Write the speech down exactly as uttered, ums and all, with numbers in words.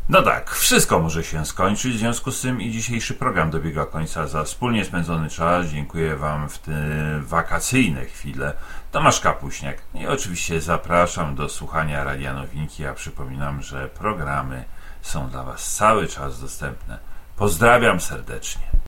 No tak, wszystko może się skończyć, w związku z tym i dzisiejszy program dobiega końca. Za wspólnie spędzony czas dziękuję Wam w te wakacyjne chwile. Tomasz Kapuśniak i oczywiście zapraszam do słuchania Radia Nowinki. Ja przypominam, że programy są dla Was cały czas dostępne. Pozdrawiam serdecznie.